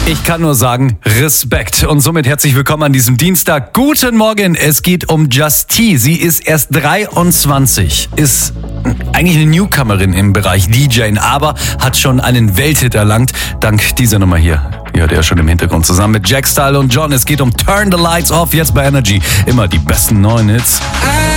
Ich kann nur sagen, Respekt. Und somit herzlich willkommen an diesem Dienstag. Guten Morgen, es geht um Just T. Sie ist erst 23, ist eigentlich eine Newcomerin im Bereich DJing, aber hat schon einen Welthit erlangt, dank dieser Nummer hier. Ihr hört ja schon im Hintergrund zusammen mit Jack Style und John. Es geht um Turn the Lights Off, jetzt bei Energy. Immer die besten neuen Hits.